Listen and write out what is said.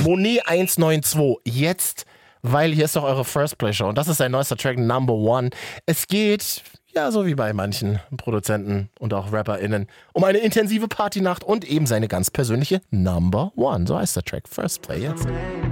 Monet 192, jetzt, weil hier ist doch eure First Play Show und das ist sein neuester Track Number One. Es geht, ja, so wie bei manchen Produzenten und auch RapperInnen, um eine intensive Partynacht und eben seine ganz persönliche Number One. So heißt der Track. First Play jetzt.